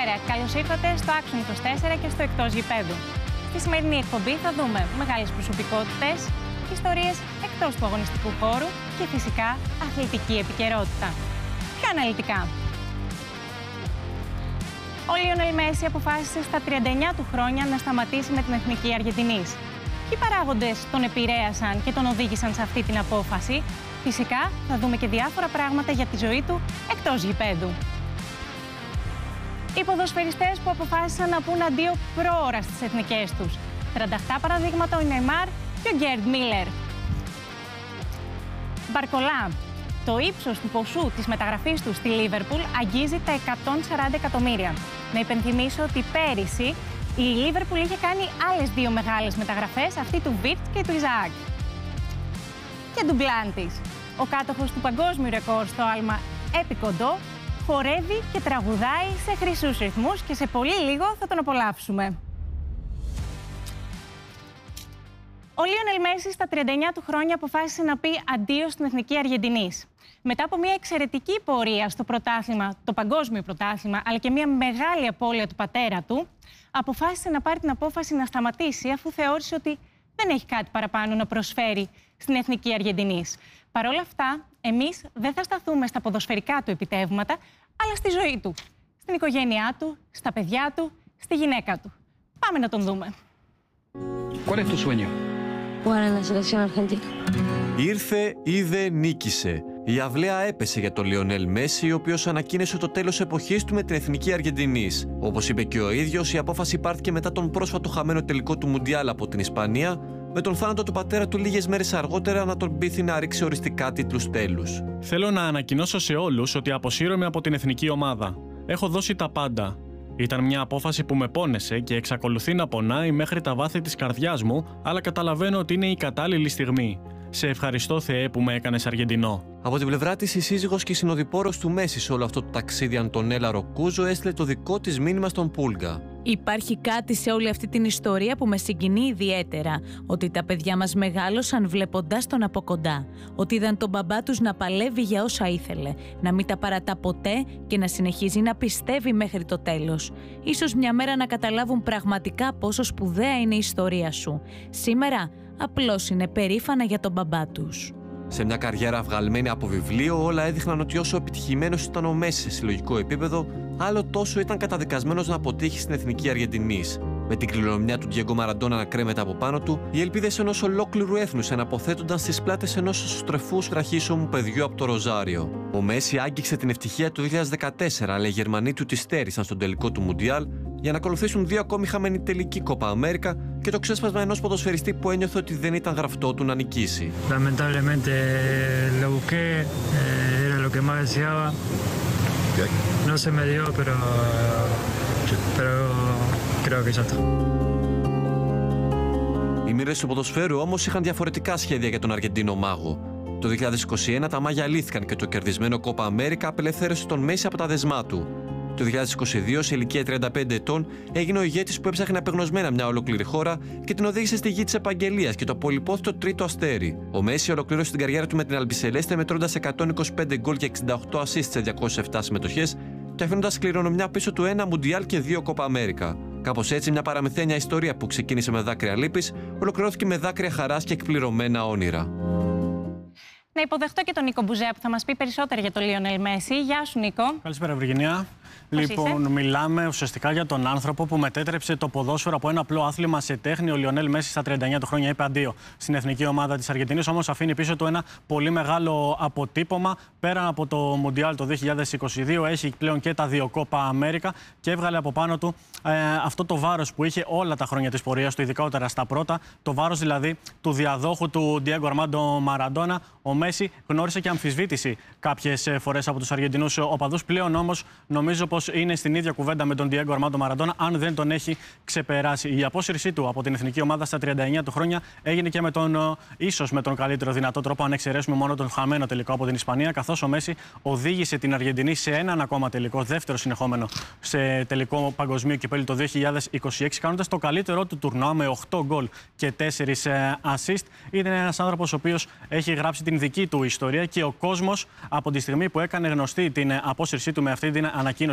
Καλησπέρα. Καλώς ήρθατε στο Action 24 και στο Εκτός Γηπέδου. Στη σημερινή εκπομπή θα δούμε μεγάλες προσωπικότητες, ιστορίες εκτός του αγωνιστικού χώρου και φυσικά αθλητική επικαιρότητα. Πιο αναλυτικά. Ο Λιονέλ Μέση αποφάσισε στα 39 του χρόνια να σταματήσει με την Εθνική Αργεντινής. Ποιοι παράγοντες τον επηρέασαν και τον οδήγησαν σε αυτή την απόφαση? Φυσικά θα δούμε και διάφορα πράγματα για τη ζωή του εκτός γηπέδου. Οι ποδοσφαιριστές που αποφάσισαν να πούν αντίο πρόωρα στις εθνικές τους. 38 παραδείγματα ο Νεϊμάρ και ο Γκέρντ Μίλλερ. Μπαρκολά. Το ύψος του ποσού της μεταγραφής του στη Λίβερπουλ αγγίζει τα 140 εκατομμύρια. Να υπενθυμίσω ότι πέρυσι η Λίβερπουλ είχε κάνει άλλες δύο μεγάλες μεταγραφές, αυτή του Βίρτς και του Ιζαάκ. Και Ντουγκλάντης. Ο κάτοχος του παγκόσμιου ρεκόρ στο άλμα έπικοντο χορεύει και τραγουδάει σε χρυσούς ρυθμούς και σε πολύ λίγο θα τον απολαύσουμε. Ο Λιονέλ Μέση στα 39 του χρόνια αποφάσισε να πει αντίο στην Εθνική Αργεντινής. Μετά από μια εξαιρετική πορεία στο πρωτάθλημα, το παγκόσμιο πρωτάθλημα, αλλά και μια μεγάλη απώλεια του πατέρα του, αποφάσισε να πάρει την απόφαση να σταματήσει, αφού θεώρησε ότι δεν έχει κάτι παραπάνω να προσφέρει στην Εθνική Αργεντινής. Παρ' όλα αυτά, εμείς δεν θα σταθούμε στα ποδοσφαιρικά του επιτεύγματα, αλλά στη ζωή του, στην οικογένειά του, στα παιδιά του, στη γυναίκα του. Πάμε να τον δούμε. ¿Cuál es tu sueño? Jugar en la selección argentina. Ήρθε, είδε, νίκησε. Η αυλαία έπεσε για τον Λιονέλ Μέση, ο οποίος ανακοίνωσε το τέλος εποχής του με την Εθνική Αργεντινής. Όπως είπε και ο ίδιος, η απόφαση πάρθηκε μετά τον πρόσφατο χαμένο τελικό του Μουντιάλ από την Ισπανία, με τον θάνατο του πατέρα του λίγες μέρες αργότερα να τον πείθει να ρίξει οριστικά τίτλους τέλους. Θέλω να ανακοινώσω σε όλους ότι αποσύρωμαι από την εθνική ομάδα. Έχω δώσει τα πάντα. Ήταν μια απόφαση που με πόνεσε και εξακολουθεί να πονάει μέχρι τα βάθη της καρδιάς μου, αλλά καταλαβαίνω ότι είναι η κατάλληλη στιγμή. Σε ευχαριστώ, Θεέ, που με έκανες Αργεντινό. Από την πλευρά της, η σύζυγος και η συνοδοιπόρος του Μέση σε όλο αυτό το ταξίδι, Αντωνέλα Ροκούζο, έστειλε το δικό της μήνυμα στον Πούλγα. Υπάρχει κάτι σε όλη αυτή την ιστορία που με συγκινεί ιδιαίτερα. Ότι τα παιδιά μας μεγάλωσαν βλέποντας τον από κοντά. Ότι είδαν τον μπαμπά τους να παλεύει για όσα ήθελε. Να μην τα παρατά ποτέ και να συνεχίζει να πιστεύει μέχρι το τέλος. Ίσως μια μέρα να καταλάβουν πραγματικά πόσο σπουδαία είναι η ιστορία σου. Σήμερα απλώς είναι περήφανα για τον μπαμπά τους. Σε μια καριέρα βγαλμένη από βιβλίο, όλα έδειχναν ότι όσο επιτυχημένος ήταν ο Μέση σε συλλογικό επίπεδο, άλλο τόσο ήταν καταδικασμένος να αποτύχει στην Εθνική Αργεντινής. Με την κληρονομιά του Ντιέγκο Μαραντόνα να κρέμεται από πάνω του, οι ελπίδες ενός ολόκληρου έθνους εναποθέτονταν στις πλάτες ενός στρεφούς βραχίσωμου παιδιού από το Ροζάριο. Ο Μέση άγγιξε την ευτυχία του 2014, αλλά οι Γερμανοί του τη στέρισαν στον τελικό του Μουντιάλ, για να ακολουθήσουν δύο ακόμη χαμένη τελική Κόπα Αμέρικα και το ξέσπασμα ενός ποδοσφαιριστή που ένιωθε ότι δεν ήταν γραφτό του να νικήσει. Lamentablemente lo busqué, era lo que más deseaba. No se me dio, pero creo que ya está. Οι μοίρες του ποδοσφαίρου όμως είχαν διαφορετικά σχέδια για τον Αργεντίνο μάγο. Το 2021 τα μάγια λύθηκαν και το κερδισμένο Κόπα Αμέρικα απελευθέρωσε τον Μέση από τα δεσμά του. Το 2022, σε ηλικία 35 ετών, έγινε ο ηγέτης που έψαχνε απεγνωσμένα μια ολόκληρη χώρα και την οδήγησε στη γη της επαγγελίας και το πολυπόθητο τρίτο αστέρι. Ο Μέση ολοκλήρωσε την καριέρα του με την Αλμπισελέστε μετρώντας 125 γκολ και 68 assist σε 207 συμμετοχές και αφήνοντας κληρονομιά πίσω του ένα Μουντιάλ και δύο Κόπα Αμέρικα. Κάπως έτσι, μια παραμυθένια ιστορία που ξεκίνησε με δάκρυα λύπης, ολοκληρώθηκε με δάκρυα χαράς και εκπληρωμένα όνειρα. Να υποδεχτώ και τον Νίκο Μπουζέα που θα μας πει περισσότερα για τον Λιονέλ Μέση. Γεια σου, Νίκο. Καλησπέρα, Βυργινία. Λοιπόν, είσαι? μιλάμε ουσιαστικά για τον άνθρωπο που μετέτρεψε το ποδόσφαιρο από ένα απλό άθλημα σε τέχνη. Ο Λιονέλ Μέση στα 39 του χρόνια είπε αντίο στην εθνική ομάδα της Αργεντινής, όμως αφήνει πίσω του ένα πολύ μεγάλο αποτύπωμα. Πέραν από το Μουντιάλ το 2022, έχει πλέον και τα δύο Κόπα Αμέρικα και έβγαλε από πάνω του αυτό το βάρος που είχε όλα τα χρόνια της πορείας του, ειδικότερα στα πρώτα. Το βάρος δηλαδή του διαδόχου του Ντιέγκο Αρμάντο Μαραντόνα. Ο Μέση γνώρισε και αμφισβήτηση κάποιες φορές από τους Αργεντινούς οπαδούς. Πλέον όμως νομίζω πως είναι στην ίδια κουβέντα με τον Ντιέγκο Αρμάντο Μαραντόνα, αν δεν τον έχει ξεπεράσει. Η απόσυρσή του από την εθνική ομάδα στα 39 του χρόνια έγινε και ίσως με τον καλύτερο δυνατό τρόπο, αν εξαιρέσουμε μόνο τον χαμένο τελικό από την Ισπανία, καθώς ο Μέση οδήγησε την Αργεντινή σε έναν ακόμα τελικό, δεύτερο συνεχόμενο σε τελικό παγκοσμίου κυπέλλου το 2026, κάνοντας το καλύτερό του τουρνουά με 8 γκολ και 4 assist. Είναι ένας άνθρωπος ο οποίος έχει γράψει την δική του ιστορία και ο κόσμος από τη στιγμή που έκανε γνωστή την απόσυρσή του με αυτή την ανακοίνωση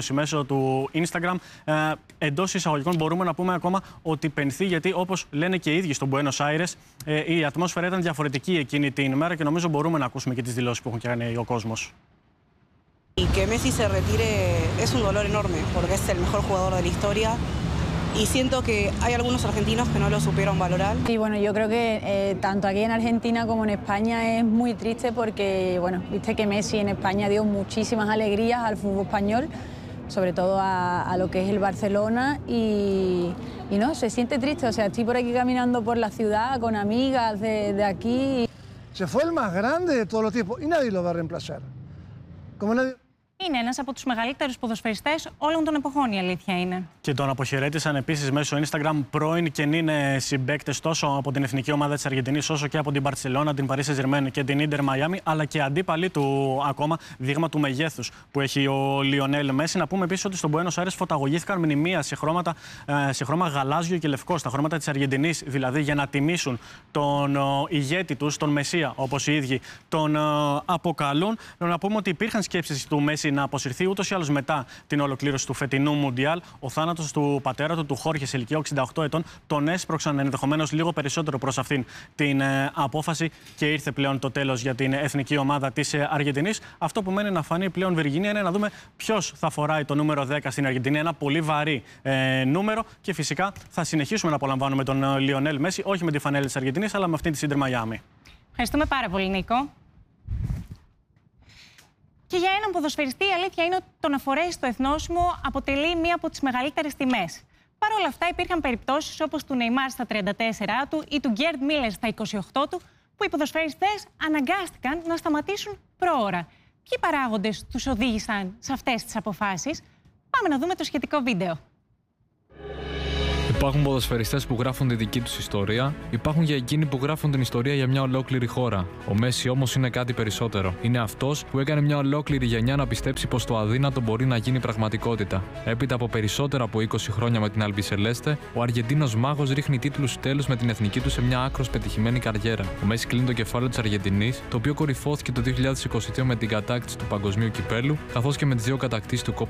ανακοίνωση μέσω του Instagram. Εντός εισαγωγικών μπορούμε να πούμε ακόμα ότι πενθεί, γιατί όπως λένε και οι ίδιοι στον Buenos Aires, η ατμόσφαιρα ήταν διαφορετική εκείνη την ημέρα και νομίζω μπορούμε να ακούσουμε και τις δηλώσεις που έχουν κάνει ο κόσμος. Y que Messi se retire es un dolor enorme, porque es el mejor jugador de la historia. Y siento que hay algunos argentinos que no lo supieron valorar. Sí, bueno, yo creo que tanto aquí en Argentina como en España es muy triste porque, bueno, viste que Messi en España dio muchísimas alegrías al fútbol español, sobre todo a lo que es el Barcelona, y no, se siente triste. O sea, estoy por aquí caminando por la ciudad con amigas de aquí. Se fue el más grande de todos los tiempos y nadie lo va a reemplazar. Como nadie... Είναι ένας από τους μεγαλύτερους ποδοσφαιριστές όλων των εποχών, η αλήθεια είναι. Και τον αποχαιρέτησαν επίσης μέσω Instagram πρώην και νυν συμπαίκτες τόσο από την εθνική ομάδα της Αργεντινής όσο και από την Μπαρτσελώνα, την Paris Saint-Germain και την Ίντερ Μαϊάμι, αλλά και αντίπαλοι του ακόμα, δείγμα του μεγέθους που έχει ο Λιονέλ Μέση. Να πούμε επίσης ότι στον Buenos Aires φωταγωγήθηκαν μνημεία σε χρώμα γαλάζιο και λευκό, στα χρώματα της Αργεντινής, δηλαδή για να τιμήσουν τον ηγέτη τους, τον Μεσσία, όπως οι ίδιοι τον αποκαλούν. Να πούμε ότι υπήρχαν σκέψεις του Μέση να αποσυρθεί ούτως ή άλλως μετά την ολοκλήρωση του φετινού Μουντιάλ. Ο θάνατος του πατέρα του, του Χόρχε, σε ηλικία 68 ετών, τον έσπρωξαν ενδεχομένως λίγο περισσότερο προς αυτήν την απόφαση και ήρθε πλέον το τέλος για την εθνική ομάδα της Αργεντινής. Αυτό που μένει να φανεί πλέον, Βυργίνια, είναι να δούμε ποιος θα φοράει το νούμερο 10 στην Αργεντινή. Ένα πολύ βαρύ νούμερο και φυσικά θα συνεχίσουμε να απολαμβάνουμε τον Λιονέλ Μέση, όχι με τη φανέλα της Αργεντινής, αλλά με αυτή τη Ίντερ Μαϊάμι. Ευχαριστούμε πάρα πολύ, Νίκο. Και για έναν ποδοσφαιριστή, η αλήθεια είναι ότι το να φορέσει το εθνόσημο αποτελεί μία από τις μεγαλύτερες τιμές. Παρ' όλα αυτά, υπήρχαν περιπτώσεις όπως του Νεϊμάρ στα 34 του ή του Γκέρντ Μίλερ στα 28 του, που οι ποδοσφαιριστές αναγκάστηκαν να σταματήσουν πρόωρα. Ποιοι παράγοντες τους οδήγησαν σε αυτές τις αποφάσεις? Πάμε να δούμε το σχετικό βίντεο. Υπάρχουν ποδοσφαιριστές που γράφουν τη δική τους ιστορία, υπάρχουν και εκείνοι που γράφουν την ιστορία για μια ολόκληρη χώρα. Ο Μέση όμως είναι κάτι περισσότερο. Είναι αυτός που έκανε μια ολόκληρη γενιά να πιστέψει πως το αδύνατο μπορεί να γίνει πραγματικότητα. Έπειτα από περισσότερα από 20 χρόνια με την Αλμπισελέστε, ο Αργεντίνος μάγος ρίχνει τίτλους τέλους με την εθνική του σε μια άκρως πετυχημένη καριέρα. Ο Μέση κλείνει το κεφάλαιο της Αργεντινής, το οποίο κορυφώθηκε το 2022 με την κατάκτηση του Παγκοσμίου Κυπέλου, καθώς και με τις δύο κατακτήσεις του